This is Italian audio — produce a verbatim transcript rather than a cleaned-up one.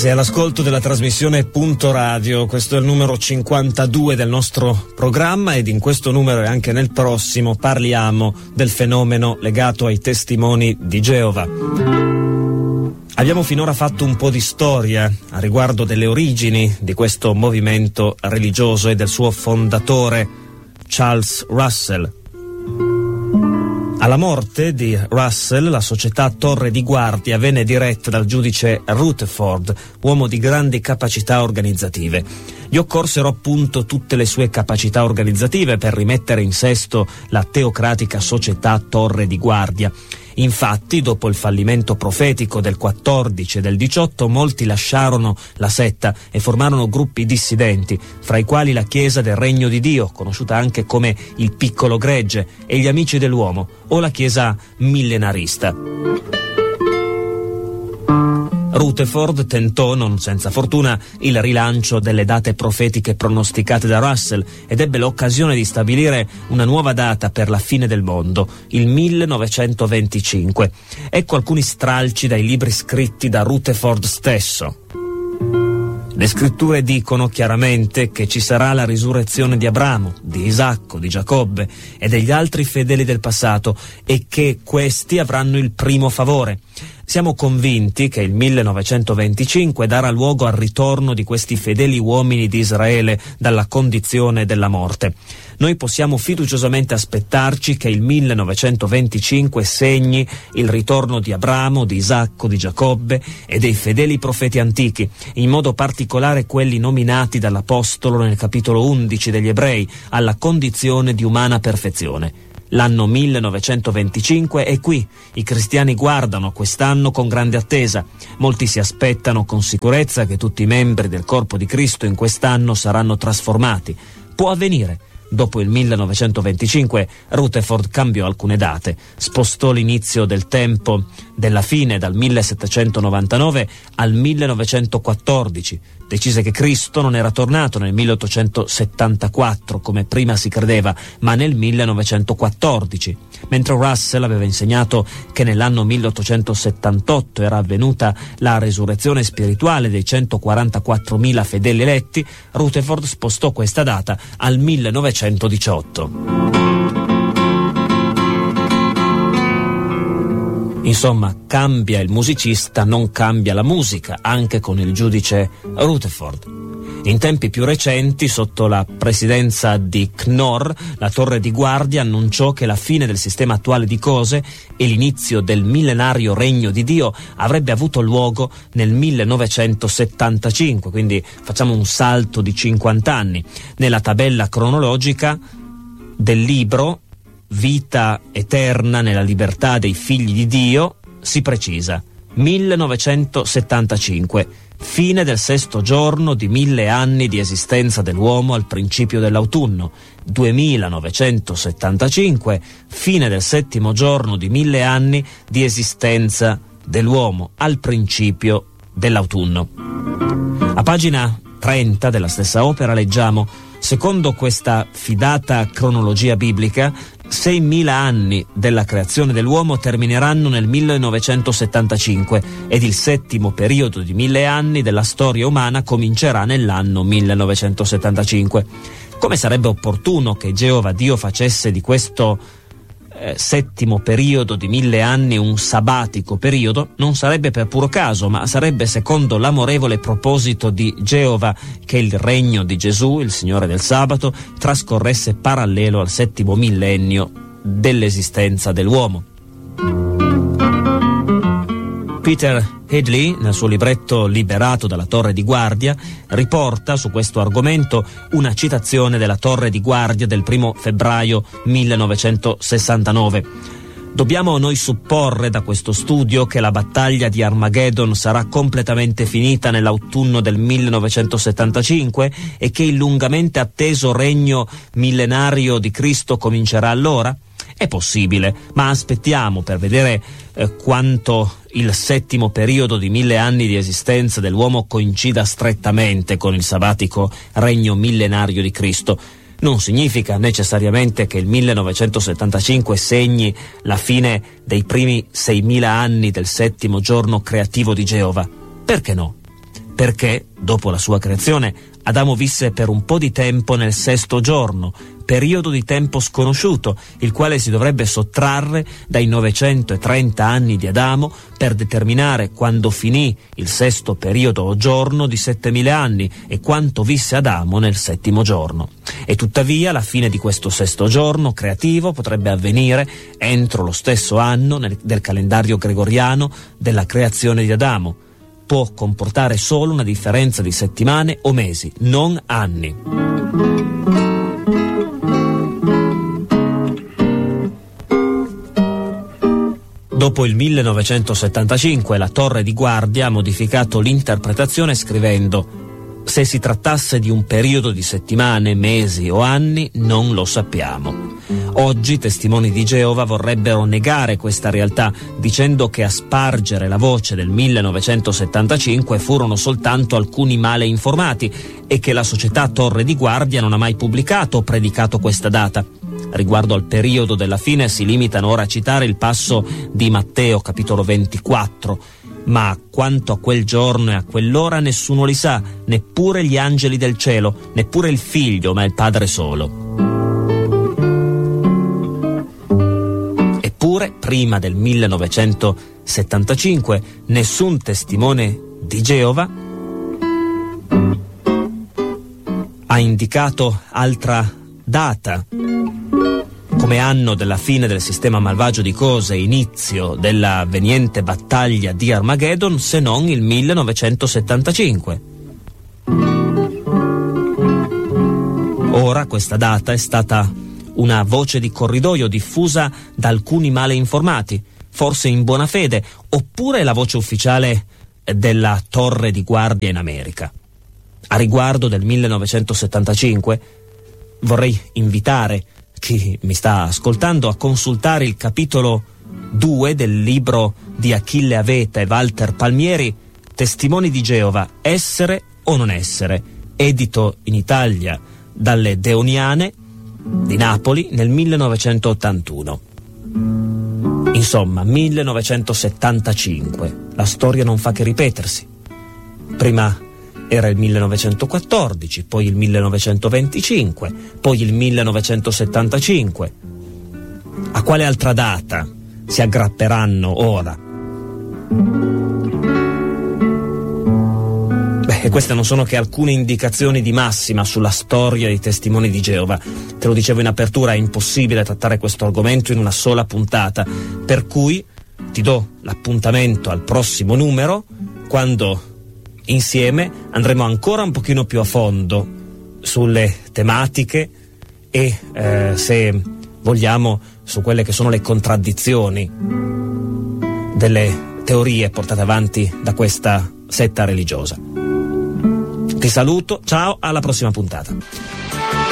Sei all'ascolto della trasmissione Punto Radio, questo è il numero cinquantadue del nostro programma ed in questo numero e anche nel prossimo parliamo del fenomeno legato ai testimoni di Geova. Abbiamo finora fatto un po' di storia a riguardo delle origini di questo movimento religioso e del suo fondatore Charles Russell. Alla morte di Russell, la società Torre di Guardia venne diretta dal giudice Rutherford, uomo di grandi capacità organizzative. Gli occorsero appunto tutte le sue capacità organizzative per rimettere in sesto la teocratica società Torre di Guardia. Infatti, dopo il fallimento profetico del quattordici e del diciotto, molti lasciarono la setta e formarono gruppi dissidenti, fra i quali la Chiesa del Regno di Dio, conosciuta anche come il Piccolo Gregge, e gli Amici dell'Uomo, o la Chiesa millenarista. Rutherford tentò, non senza fortuna, il rilancio delle date profetiche pronosticate da Russell ed ebbe l'occasione di stabilire una nuova data per la fine del mondo, il millenovecentoventicinque. Ecco alcuni stralci dai libri scritti da Rutherford stesso. Le scritture dicono chiaramente che ci sarà la risurrezione di Abramo, di Isacco, di Giacobbe e degli altri fedeli del passato e che questi avranno il primo favore. Siamo convinti che il millenovecentoventicinque darà luogo al ritorno di questi fedeli uomini di Israele dalla condizione della morte. Noi possiamo fiduciosamente aspettarci che il millenovecentoventicinque segni il ritorno di Abramo, di Isacco, di Giacobbe e dei fedeli profeti antichi, in modo particolare quelli nominati dall'Apostolo nel capitolo undici degli Ebrei, alla condizione di umana perfezione. L'anno millenovecentoventicinque è qui, i cristiani guardano a quest'anno con grande attesa, molti si aspettano con sicurezza che tutti i membri del corpo di Cristo in quest'anno saranno trasformati. Può avvenire. Dopo il millenovecentoventicinque Rutherford cambiò alcune date, spostò l'inizio del tempo della fine dal millesettecentonovantanove al millenovecentoquattordici, decise che Cristo non era tornato nel milleottocentosettantaquattro come prima si credeva, ma nel millenovecentoquattordici, mentre Russell aveva insegnato che nell'anno milleottocentosettantotto era avvenuta la resurrezione spirituale dei centoquarantaquattromila fedeli eletti. Rutherford spostò questa data al millenovecentodiciotto. Insomma, cambia il musicista, non cambia la musica, anche con il giudice Rutherford. In tempi più recenti, sotto la presidenza di Knorr, la Torre di Guardia annunciò che la fine del sistema attuale di cose e l'inizio del millenario regno di Dio avrebbe avuto luogo nel millenovecentosettantacinque, quindi facciamo un salto di cinquanta anni. Nella tabella cronologica del libro Vita eterna nella libertà dei figli di Dio si precisa millenovecentosettantacinque, fine del sesto giorno di mille anni di esistenza dell'uomo al principio dell'autunno, duemilanovecentosettantacinque, fine del settimo giorno di mille anni di esistenza dell'uomo al principio dell'autunno. A pagina trenta della stessa opera leggiamo: secondo questa fidata cronologia biblica, seimila anni della creazione dell'uomo termineranno nel millenovecentosettantacinque ed il settimo periodo di mille anni della storia umana comincerà nell'anno millenovecentosettantacinque. Come sarebbe opportuno che Geova Dio facesse di questo eh, settimo periodo di mille anni un sabbatico periodo, non sarebbe per puro caso, ma sarebbe secondo l'amorevole proposito di Geova che il regno di Gesù, il Signore del sabato, trascorresse parallelo al settimo millennio dell'esistenza dell'uomo. Peter Headley, nel suo libretto Liberato dalla Torre di Guardia, riporta su questo argomento una citazione della Torre di Guardia del primo febbraio millenovecentosessantanove. Dobbiamo noi supporre da questo studio che la battaglia di Armageddon sarà completamente finita nell'autunno del millenovecentosettantacinque e che il lungamente atteso regno millenario di Cristo comincerà allora? È possibile, ma aspettiamo per vedere eh, quanto il settimo periodo di mille anni di esistenza dell'uomo coincida strettamente con il sabbatico regno millenario di Cristo. Non significa necessariamente che il millenovecentosettantacinque segni la fine dei primi seimila anni del settimo giorno creativo di Geova. Perché no? perché, dopo la sua creazione, Adamo visse per un po' di tempo nel sesto giorno, periodo di tempo sconosciuto, il quale si dovrebbe sottrarre dai novecentotrenta anni di Adamo per determinare quando finì il sesto periodo o giorno di settemila anni e quanto visse Adamo nel settimo giorno. E tuttavia la fine di questo sesto giorno creativo potrebbe avvenire entro lo stesso anno nel, del calendario gregoriano della creazione di Adamo. Può comportare solo una differenza di settimane o mesi, non anni. Dopo il millenovecentosettantacinque la Torre di Guardia ha modificato l'interpretazione scrivendo: se si trattasse di un periodo di settimane, mesi o anni, non lo sappiamo. Oggi testimoni di Geova vorrebbero negare questa realtà, dicendo che a spargere la voce del millenovecentosettantacinque furono soltanto alcuni male informati e che la società Torre di Guardia non ha mai pubblicato o predicato questa data. Riguardo al periodo della fine si limitano ora a citare il passo di Matteo capitolo ventiquattro. Ma quanto a quel giorno e a quell'ora nessuno li sa, neppure gli angeli del cielo, neppure il Figlio, ma il Padre solo. Eppure, prima del millenovecentosettantacinque, nessun testimone di Geova ha indicato altra data come anno della fine del sistema malvagio di cose, inizio della avveniente battaglia di Armageddon, se non il millenovecentosettantacinque. Ora questa data è stata una voce di corridoio diffusa da alcuni male informati, forse in buona fede, oppure la voce ufficiale della Torre di Guardia in America. A riguardo del millenovecentosettantacinque vorrei invitare chi mi sta ascoltando a consultare il capitolo due del libro di Achille Aveta e Walter Palmieri, Testimoni di Geova, essere o non essere, edito in Italia dalle Deoniane di Napoli nel millenovecentottantuno. Insomma, millenovecentosettantacinque, la storia non fa che ripetersi. Prima era il millenovecentoquattordici, poi il millenovecentoventicinque, poi il millenovecentosettantacinque. A quale altra data si aggrapperanno ora? Beh, e queste non sono che alcune indicazioni di massima sulla storia dei testimoni di Geova. Te lo dicevo in apertura, è impossibile trattare questo argomento in una sola puntata, per cui ti do l'appuntamento al prossimo numero, quando insieme andremo ancora un pochino più a fondo sulle tematiche e, eh, se vogliamo, su quelle che sono le contraddizioni delle teorie portate avanti da questa setta religiosa. Ti saluto, ciao, alla prossima puntata.